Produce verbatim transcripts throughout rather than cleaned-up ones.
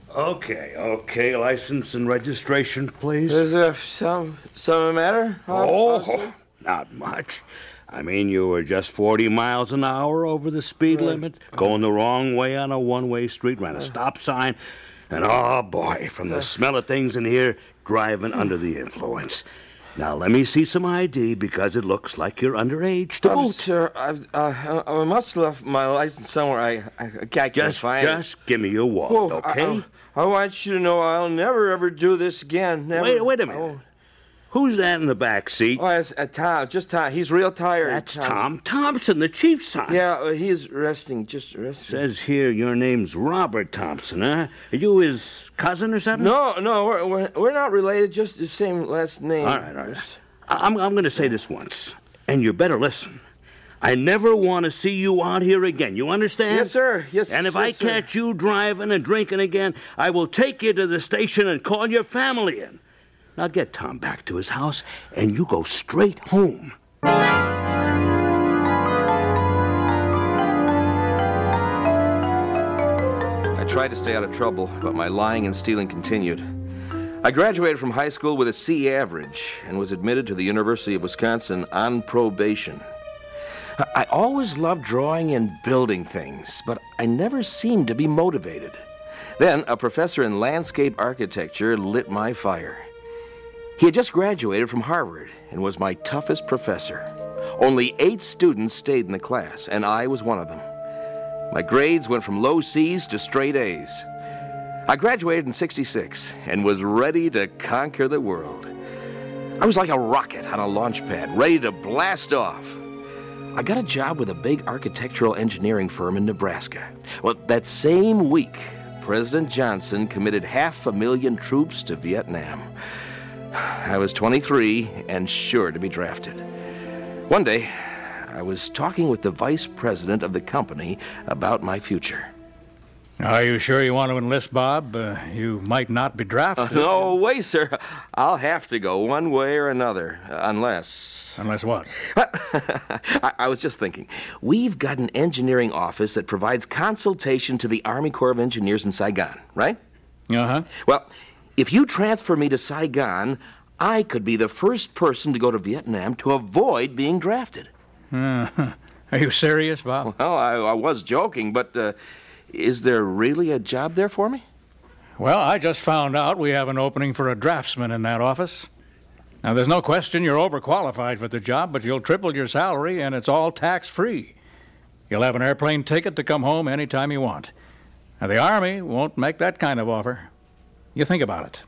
Okay, okay. License and registration, please. Is there some, some matter? Oh, oh, not much. I mean, you were just forty miles an hour over the speed limit, going the wrong way on a one-way street, ran a stop sign, and oh, boy, from the smell of things in here, driving under the influence. Now, let me see some I D, because it looks like you're underage to um, boot. Sir, I've, uh, I must have left my license somewhere. I, I, I can't Just, find it. just give me your wallet, Oh, okay? I, I, I want you to know I'll never, ever do this again. Never. Wait, wait a minute. Oh. Who's that in the back seat? Oh, it's uh, Tom. Just Tom. He's real tired. That's Tom Thompson, the chief's son. Yeah, uh, he's resting. Just resting. Says here your name's Robert Thompson, huh? Are you his cousin or something? No, no, we're, we're, we're not related. Just the same last name. All right, all right. I'm, I'm going to say this once, and you better listen. I never want to see you out here again. You understand? Yes, sir. Yes, And if yes, I sir. catch you driving and drinking again, I will take you to the station and call your family in. Now get Tom back to his house, and you go straight home. I tried to stay out of trouble, but my lying and stealing continued. I graduated from high school with a C average and was admitted to the University of Wisconsin on probation. I always loved drawing and building things, but I never seemed to be motivated. Then a professor in landscape architecture lit my fire. He had just graduated from Harvard and was my toughest professor. Only eight students stayed in the class, and I was one of them. My grades went from low C's to straight A's. I graduated in sixty-six and was ready to conquer the world. I was like a rocket on a launch pad, ready to blast off. I got a job with a big architectural engineering firm in Nebraska. Well, that same week, President Johnson committed half a million troops to Vietnam. I was twenty-three and sure to be drafted. One day, I was talking with the vice president of the company about my future. Are you sure you want to enlist, Bob? Uh, you might not be drafted. Uh, no way, sir. I'll have to go one way or another, uh, unless... Unless what? I, I was just thinking. We've got an engineering office that provides consultation to the Army Corps of Engineers in Saigon, right? Uh-huh. Well, if you transfer me to Saigon, I could be the first person to go to Vietnam to avoid being drafted. Uh, are you serious, Bob? Well, I, I was joking, but... Uh, Is there really a job there for me? Well, I just found out we have an opening for a draftsman in that office. Now, there's no question you're overqualified for the job, but you'll triple your salary, and it's all tax-free. You'll have an airplane ticket to come home anytime you want. Now, the Army won't make that kind of offer. You think about it.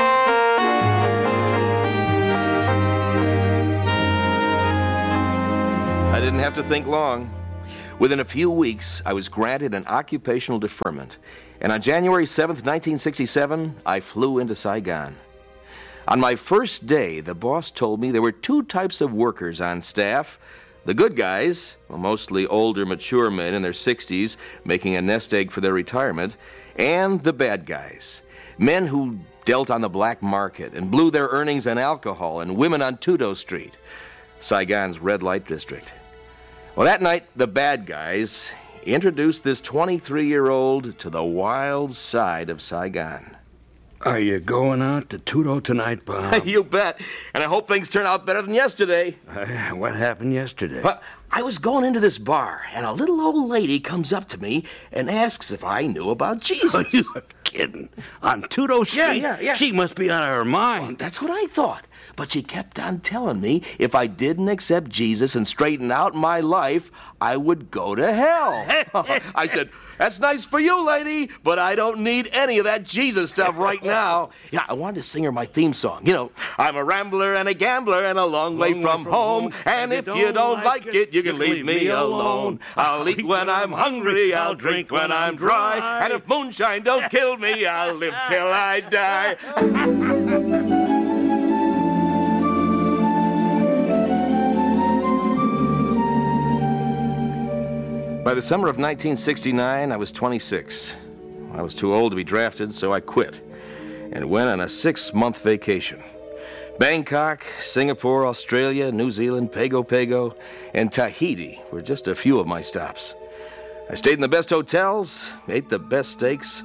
I didn't have to think long. Within a few weeks, I was granted an occupational deferment, and on January seventh, nineteen sixty-seven, I flew into Saigon. On my first day, the boss told me there were two types of workers on staff. The good guys, well, mostly older, mature men in their sixties, making a nest egg for their retirement, and the bad guys, men who dealt on the black market and blew their earnings on alcohol and women on Tudo Street, Saigon's red light district. Well, that night, the bad guys introduced this twenty-three-year-old to the wild side of Saigon. Are you going out to Tudo tonight, Bob? You bet. And I hope things turn out better than yesterday. Uh, what happened yesterday? Well, I was going into this bar, and a little old lady comes up to me and asks if I knew about Jesus. Are you kidding? On Tudo Street? Yeah, yeah, yeah. She must be out of her mind. That's what I thought. But she kept on telling me if I didn't accept Jesus and straighten out my life, I would go to hell. I said, that's nice for you, lady, but I don't need any of that Jesus stuff right now. Yeah, I wanted to sing her my theme song. You know, I'm a rambler and a gambler and a long, long way from, from home. home. And if you don't like it, you can leave me alone. I'll eat when I'm hungry, I'll drink when I'm dry. And if moonshine don't kill me, I'll live till I die. By the summer of nineteen sixty-nine, I was twenty-six. I was too old to be drafted, so I quit and went on a six-month vacation. Bangkok, Singapore, Australia, New Zealand, Pago Pago, and Tahiti were just a few of my stops. I stayed in the best hotels, ate the best steaks,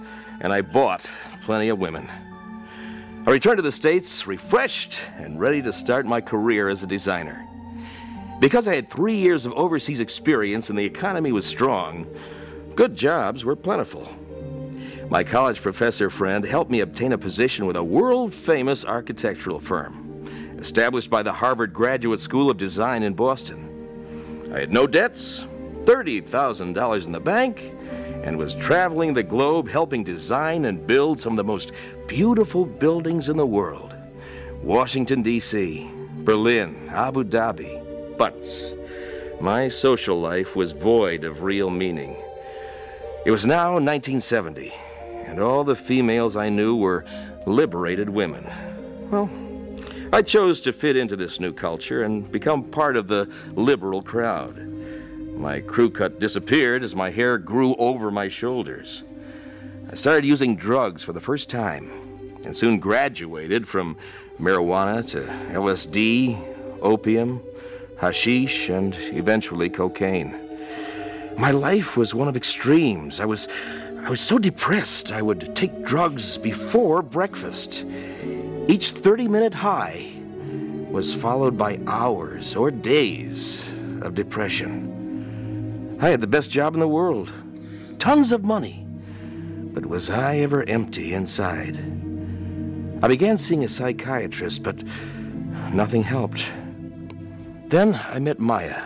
and I bought plenty of women. I returned to the States, refreshed and ready to start my career as a designer. Because I had three years of overseas experience and the economy was strong, good jobs were plentiful. My college professor friend helped me obtain a position with a world-famous architectural firm, established by the Harvard Graduate School of Design in Boston. I had no debts, thirty thousand dollars in the bank, and was traveling the globe helping design and build some of the most beautiful buildings in the world. Washington, D C, Berlin, Abu Dhabi. But my social life was void of real meaning. It was now nineteen seventy, and all the females I knew were liberated women. Well, I chose to fit into this new culture and become part of the liberal crowd. My crew cut disappeared as my hair grew over my shoulders. I started using drugs for the first time and soon graduated from marijuana to L S D, opium, hashish, and eventually cocaine. My life was one of extremes. I was, I was so depressed I would take drugs before breakfast. Each thirty-minute high was followed by hours or days of depression. I had the best job in the world, tons of money, but was I ever empty inside? I began seeing a psychiatrist, but nothing helped. Then I met Maya.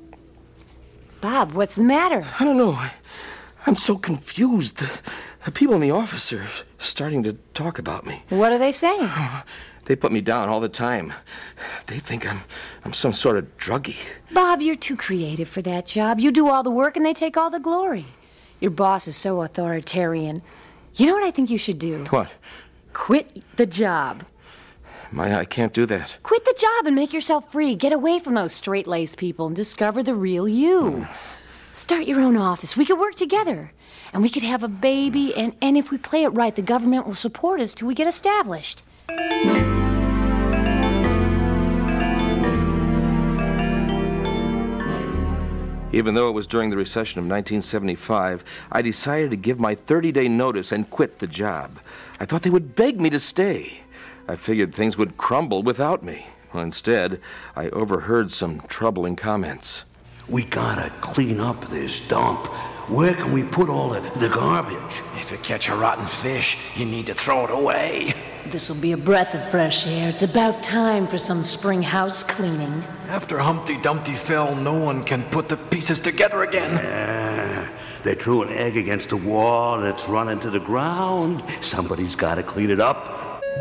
Bob, what's the matter? I don't know. I, I'm so confused. The, the people in the office are starting to talk about me. What are they saying? They put me down all the time. They think I'm I'm some sort of druggie. Bob, you're too creative for that job. You do all the work and they take all the glory. Your boss is so authoritarian. You know what I think you should do? What? Quit the job. Maya, I can't do that. Quit the job and make yourself free. Get away from those straight-laced people and discover the real you. Mm. Start your own office. We could work together. And we could have a baby, and, and if we play it right, the government will support us till we get established. Even though it was during the recession of nineteen seventy-five, I decided to give my thirty-day notice and quit the job. I thought they would beg me to stay. I figured things would crumble without me. Well, instead, I overheard some troubling comments. We gotta clean up this dump. Where can we put all the, the garbage? If you catch a rotten fish, you need to throw it away. This'll be a breath of fresh air. It's about time for some spring house cleaning. After Humpty Dumpty fell, no one can put the pieces together again. Yeah, they threw an egg against the wall and it's run into the ground. Somebody's gotta clean it up.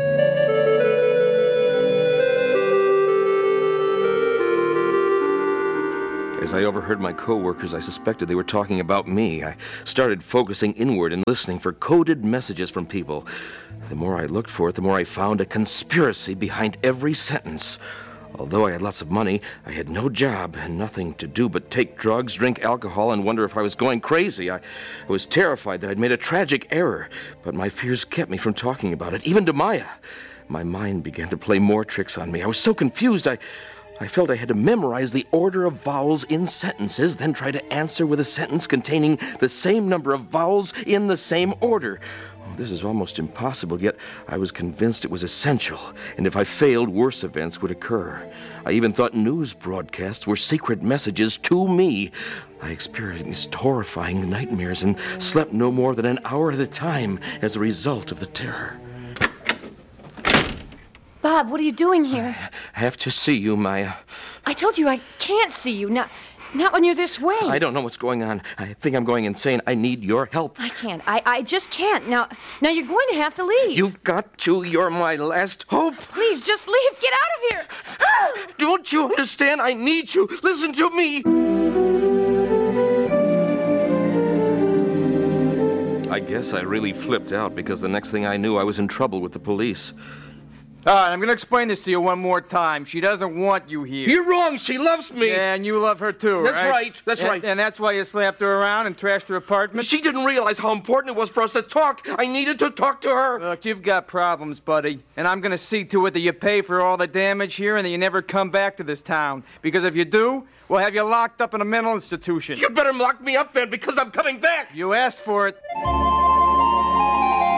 As I overheard my co-workers, I suspected they were talking about me. I started focusing inward and listening for coded messages from people. The more I looked for it, the more I found a conspiracy behind every sentence. Although I had lots of money, I had no job and nothing to do but take drugs, drink alcohol, and wonder if I was going crazy. I, I was terrified that I'd made a tragic error, but my fears kept me from talking about it, even to Maya. My mind began to play more tricks on me. I was so confused, I... I felt I had to memorize the order of vowels in sentences, then try to answer with a sentence containing the same number of vowels in the same order. Oh, this is almost impossible, yet I was convinced it was essential, and if I failed, worse events would occur. I even thought news broadcasts were secret messages to me. I experienced horrifying nightmares and slept no more than an hour at a time as a result of the terror. Bob, what are you doing here? I have to see you, Maya. I told you I can't see you. Not, not when you're this way. I don't know what's going on. I think I'm going insane. I need your help. I can't. I, I just can't. Now, now you're going to have to leave. You've got to. You're my last hope. Please, just leave. Get out of here. Don't you understand? I need you. Listen to me. I guess I really flipped out because the next thing I knew, I was in trouble with the police. All right, I'm going to explain this to you one more time. She doesn't want you here. You're wrong. She loves me. Yeah, and you love her too, That's right? right. That's and, right. And that's why you slapped her around and trashed her apartment? She didn't realize how important it was for us to talk. I needed to talk to her. Look, you've got problems, buddy. And I'm going to see to it that you pay for all the damage here and that you never come back to this town. Because if you do, we'll have you locked up in a mental institution. You better lock me up then, because I'm coming back. You asked for it.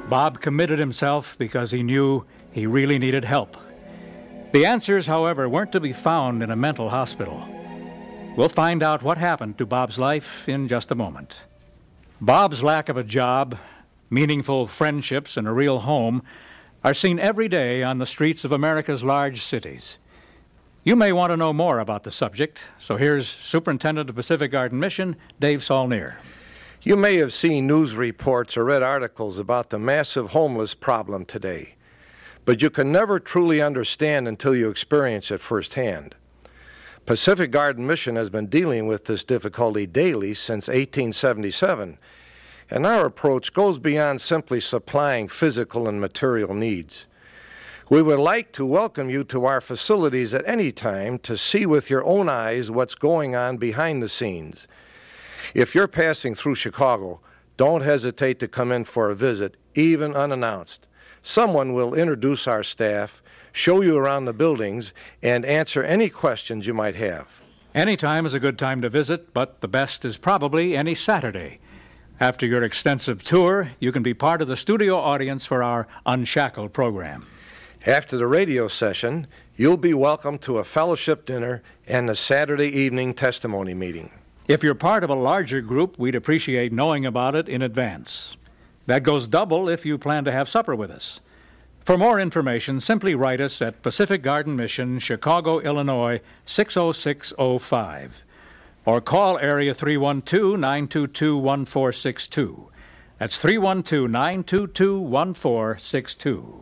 Bob committed himself because he knew he really needed help. The answers, however, weren't to be found in a mental hospital. We'll find out what happened to Bob's life in just a moment. Bob's lack of a job, meaningful friendships, and a real home are seen every day on the streets of America's large cities. You may want to know more about the subject, so here's Superintendent of Pacific Garden Mission, Dave Saulnier. You may have seen news reports or read articles about the massive homeless problem today, but you can never truly understand until you experience it firsthand. Pacific Garden Mission has been dealing with this difficulty daily since eighteen seventy-seven, and our approach goes beyond simply supplying physical and material needs. We would like to welcome you to our facilities at any time to see with your own eyes what's going on behind the scenes. If you're passing through Chicago, don't hesitate to come in for a visit, even unannounced. Someone will introduce our staff, show you around the buildings, and answer any questions you might have. Any time is a good time to visit, but the best is probably any Saturday. After your extensive tour, you can be part of the studio audience for our Unshackled program. After the radio session, you'll be welcome to a fellowship dinner and the Saturday evening testimony meeting. If you're part of a larger group, we'd appreciate knowing about it in advance. That goes double if you plan to have supper with us. For more information, simply write us at Pacific Garden Mission, Chicago, Illinois, six oh six oh five. Or call area three one two, nine two two, one four six two. That's three one two, nine two two, one four six two.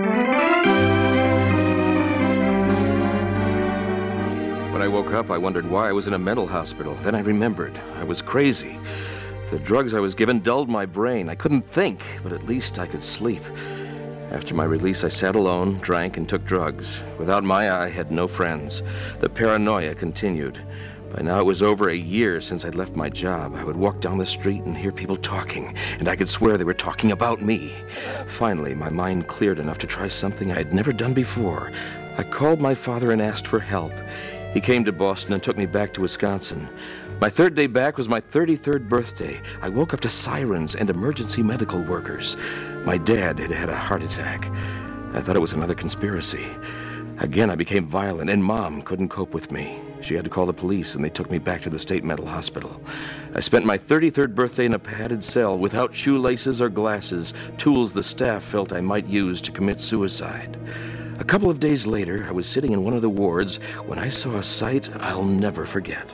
When I woke up, I wondered why I was in a mental hospital. Then I remembered. I was crazy. The drugs I was given dulled my brain. I couldn't think, but at least I could sleep. After my release, I sat alone, drank, and took drugs. Without Maya, I had no friends. The paranoia continued. By now, it was over a year since I'd left my job. I would walk down the street and hear people talking, and I could swear they were talking about me. Finally, my mind cleared enough to try something I had never done before. I called my father and asked for help. He came to Boston and took me back to Wisconsin. My third day back was my thirty-third birthday. I woke up to sirens and emergency medical workers. My dad had had a heart attack. I thought it was another conspiracy. Again, I became violent, and Mom couldn't cope with me. She had to call the police, and they took me back to the state mental hospital. I spent my thirty-third birthday in a padded cell without shoelaces or glasses, tools the staff felt I might use to commit suicide. A couple of days later, I was sitting in one of the wards when I saw a sight I'll never forget.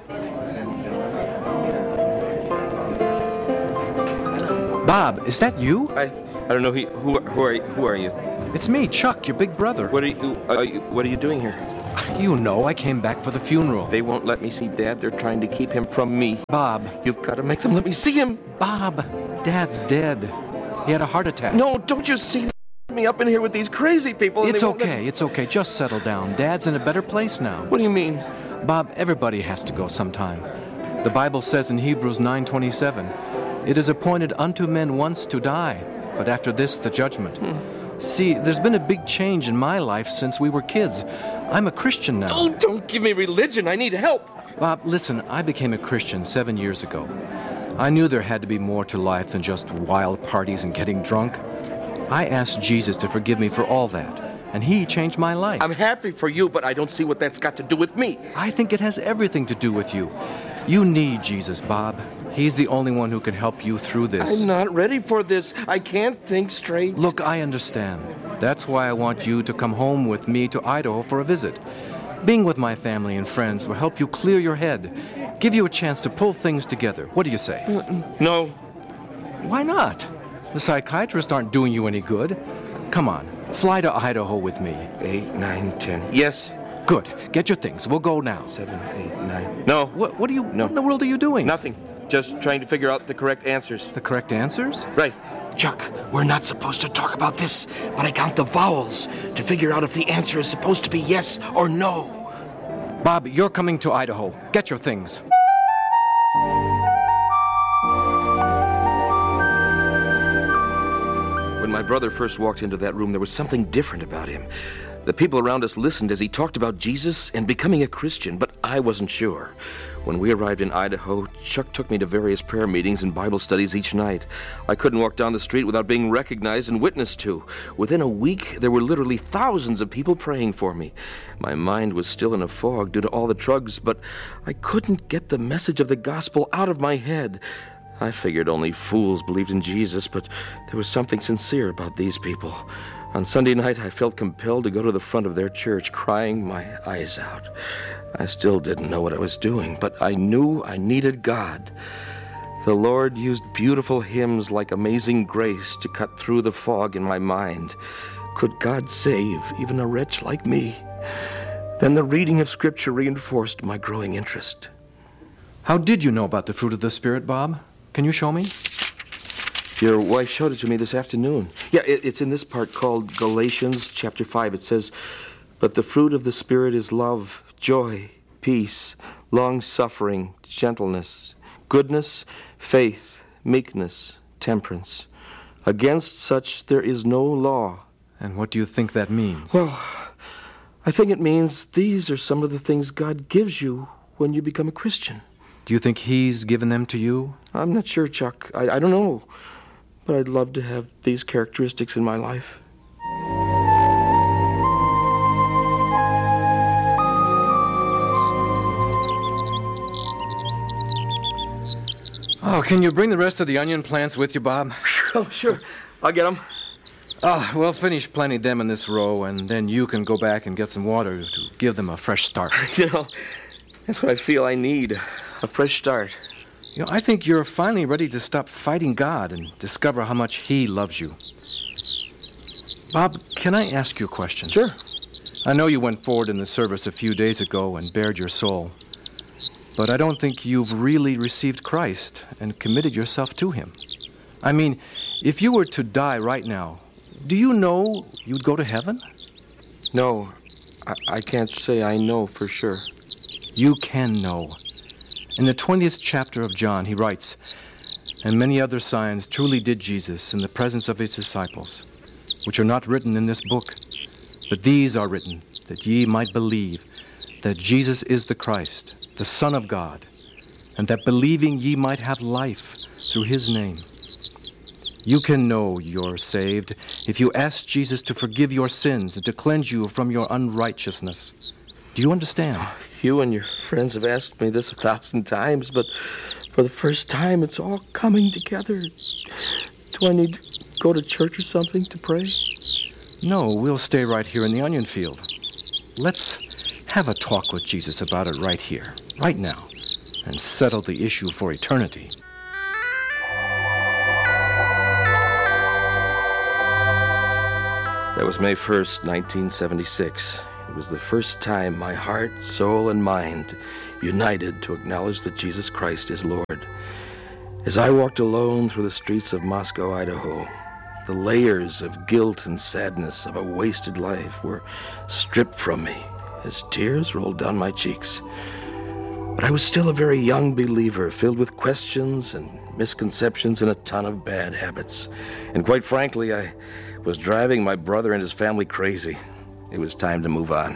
Bob, is that you? I, I don't know who, who, who are you? Who are you? It's me, Chuck, your big brother. What are you? Uh, you what are you doing here? You know, I came back for the funeral. They won't let me see Dad. They're trying to keep him from me. Bob. You've got to make them let me see him. Bob, Dad's dead. He had a heart attack. No, don't you see? Me up in here with these crazy people. And it's they won't okay, let... it's okay. Just settle down. Dad's in a better place now. What do you mean? Bob, everybody has to go sometime. The Bible says in Hebrews nine twenty-seven, it is appointed unto men once to die, but after this the judgment. Hmm. See, there's been a big change in my life since we were kids. I'm a Christian now. Oh, don't give me religion. I need help. Bob, listen, I became a Christian seven years ago. I knew there had to be more to life than just wild parties and getting drunk. I asked Jesus to forgive me for all that, and he changed my life. I'm happy for you, but I don't see what that's got to do with me. I think it has everything to do with you. You need Jesus, Bob. He's the only one who can help you through this. I'm not ready for this. I can't think straight. Look, I understand. That's why I want you to come home with me to Idaho for a visit. Being with my family and friends will help you clear your head, give you a chance to pull things together. What do you say? No. Why not? The psychiatrists aren't doing you any good. Come on, fly to Idaho with me. Eight, nine, ten. Yes. Good. Get your things. We'll go now. Seven, eight, nine. No. What, what are you, no. What in the world are you doing? Nothing. Just trying to figure out the correct answers. The correct answers? Right. Chuck, we're not supposed to talk about this, but I count the vowels to figure out if the answer is supposed to be yes or no. Bob, you're coming to Idaho. Get your things. When my brother first walked into that room, there was something different about him. The people around us listened as he talked about Jesus and becoming a Christian, but I I wasn't sure. When we arrived in Idaho, Chuck took me to various prayer meetings and Bible studies each night. I couldn't walk down the street without being recognized and witnessed to. Within a week, there were literally thousands of people praying for me. My mind was still in a fog due to all the drugs, but I couldn't get the message of the gospel out of my head. I figured only fools believed in Jesus, but there was something sincere about these people. On Sunday night, I felt compelled to go to the front of their church, crying my eyes out. I still didn't know what I was doing, but I knew I needed God. The Lord used beautiful hymns like Amazing Grace to cut through the fog in my mind. Could God save even a wretch like me? Then the reading of Scripture reinforced my growing interest. How did you know about the fruit of the Spirit, Bob? Can you show me? Your wife showed it to me this afternoon. Yeah, it, it's in this part called Galatians chapter five. It says, "But the fruit of the Spirit is love, joy, peace, long-suffering, gentleness, goodness, faith, meekness, temperance. Against such there is no law." And what do you think that means? Well, I think it means these are some of the things God gives you when you become a Christian. Do you think He's given them to you? I'm not sure, Chuck. I, I don't know. But I'd love to have these characteristics in my life. Oh, can you bring the rest of the onion plants with you, Bob? Oh, sure. I'll get them. Oh, we'll finish planting them in this row, and then you can go back and get some water to give them a fresh start. You know, that's what I feel I need. A fresh start. You know, I think you're finally ready to stop fighting God and discover how much He loves you. Bob, can I ask you a question? Sure. I know you went forward in the service a few days ago and bared your soul, but I don't think you've really received Christ and committed yourself to Him. I mean, if you were to die right now, do you know you'd go to heaven? No, I, I can't say I know for sure. You can know. In the twentieth chapter of John, he writes, "And many other signs truly did Jesus in the presence of his disciples, which are not written in this book. But these are written, that ye might believe that Jesus is the Christ, the Son of God, and that believing ye might have life through his name." You can know you're saved if you ask Jesus to forgive your sins and to cleanse you from your unrighteousness. Do you understand? You and your friends have asked me this a thousand times, but for the first time, it's all coming together. Do I need to go to church or something to pray? No, we'll stay right here in the onion field. Let's have a talk with Jesus about it right here, right now, and settle the issue for eternity. That was May first, nineteen seventy-six. It was the first time my heart, soul, and mind united to acknowledge that Jesus Christ is Lord. As I walked alone through the streets of Moscow, Idaho, the layers of guilt and sadness of a wasted life were stripped from me as tears rolled down my cheeks. But I was still a very young believer, filled with questions and misconceptions and a ton of bad habits. And quite frankly, I was driving my brother and his family crazy. It was time to move on.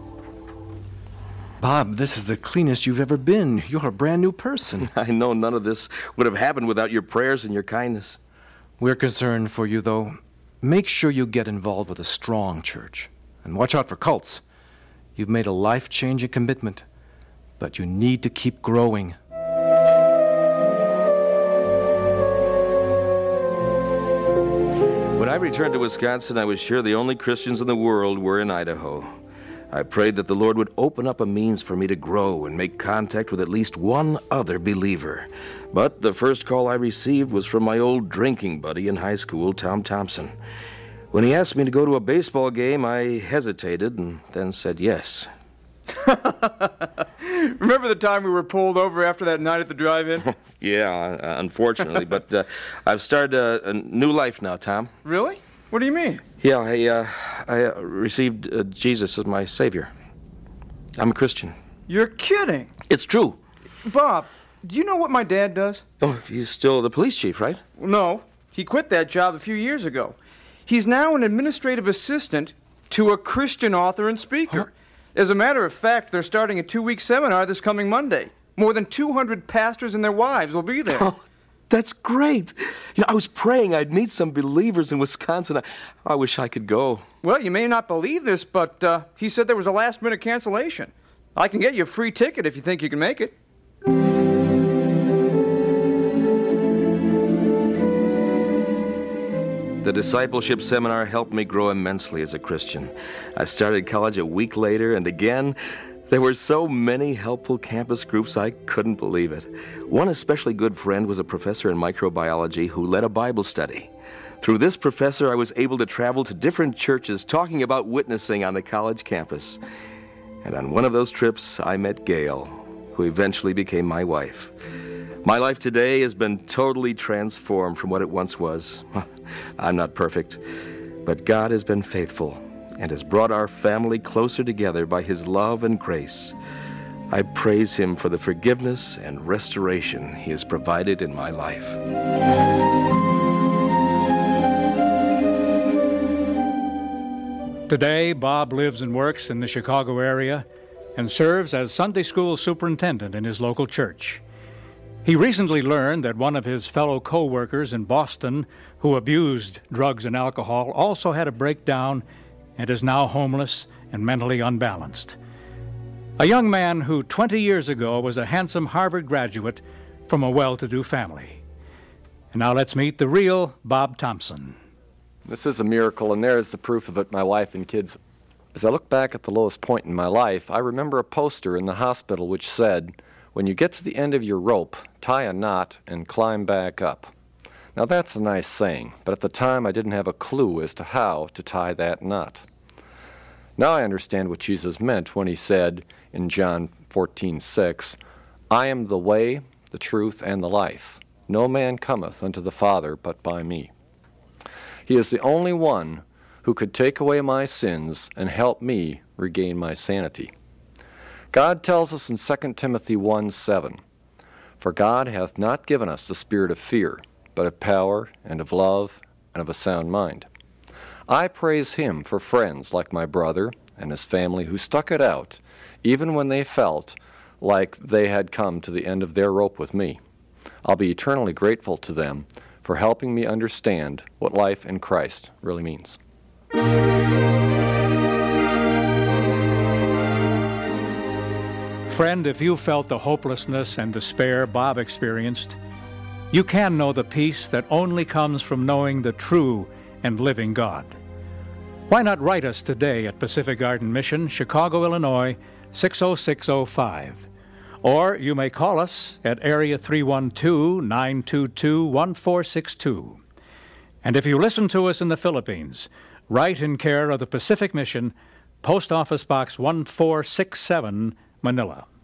Bob, this is the cleanest you've ever been. You're a brand new person. I know none of this would have happened without your prayers and your kindness. We're concerned for you, though. Make sure you get involved with a strong church. And watch out for cults. You've made a life-changing commitment, but you need to keep growing. When I returned to Wisconsin, I was sure the only Christians in the world were in Idaho. I prayed that the Lord would open up a means for me to grow and make contact with at least one other believer. But the first call I received was from my old drinking buddy in high school, Tom Thompson. When he asked me to go to a baseball game, I hesitated and then said yes. Remember the time we were pulled over after that night at the drive-in? Yeah, uh, unfortunately, but uh, I've started a, a new life now, Tom. Really? What do you mean? Yeah, I, uh, I uh, received uh, Jesus as my Savior. I'm a Christian. You're kidding. It's true. Bob, do you know what my dad does? Oh, he's still the police chief, right? No, he quit that job a few years ago. He's now an administrative assistant to a Christian author and speaker. Huh? As a matter of fact, they're starting a two-week seminar this coming Monday. More than two hundred pastors and their wives will be there. Oh, that's great. You know, I was praying I'd meet some believers in Wisconsin. I, I wish I could go. Well, you may not believe this, but uh, he said there was a last-minute cancellation. I can get you a free ticket if you think you can make it. The discipleship seminar helped me grow immensely as a Christian. I started college a week later, and again, there were so many helpful campus groups I couldn't believe it. One especially good friend was a professor in microbiology who led a Bible study. Through this professor, I was able to travel to different churches talking about witnessing on the college campus. And on one of those trips, I met Gail, who eventually became my wife. My life today has been totally transformed from what it once was. I'm not perfect, but God has been faithful and has brought our family closer together by His love and grace. I praise Him for the forgiveness and restoration He has provided in my life. Today, Bob lives and works in the Chicago area and serves as Sunday school superintendent in his local church. He recently learned that one of his fellow co-workers in Boston who abused drugs and alcohol also had a breakdown and is now homeless and mentally unbalanced. A young man who twenty years ago was a handsome Harvard graduate from a well-to-do family. And now let's meet the real Bob Thompson. This is a miracle, and there is the proof of it, my wife and kids. As I look back at the lowest point in my life, I remember a poster in the hospital which said, "When you get to the end of your rope, tie a knot and climb back up." Now that's a nice saying, but at the time I didn't have a clue as to how to tie that knot. Now I understand what Jesus meant when He said in John fourteen six, "I am the way, the truth, and the life. No man cometh unto the Father but by me." He is the only one who could take away my sins and help me regain my sanity. God tells us in Second Timothy one seven, "For God hath not given us the spirit of fear, but of power and of love and of a sound mind." I praise Him for friends like my brother and his family who stuck it out, even when they felt like they had come to the end of their rope with me. I'll be eternally grateful to them for helping me understand what life in Christ really means. Friend, if you felt the hopelessness and despair Bob experienced, you can know the peace that only comes from knowing the true and living God. Why not write us today at Pacific Garden Mission, Chicago, Illinois, six oh six oh five. Or you may call us at area three one two, nine two two, one four six two. And if you listen to us in the Philippines, write in care of the Pacific Mission, Post Office Box one four six seven, Manila.